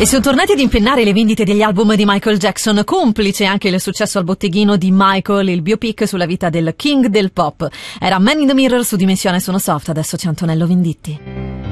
E sono tornati ad impennare le vendite degli album di Michael Jackson, complice anche il successo al botteghino di Michael, il biopic sulla vita del king del pop. Era Man in the Mirror su Dimensione Sono Soft, adesso c'è Antonello Venditti.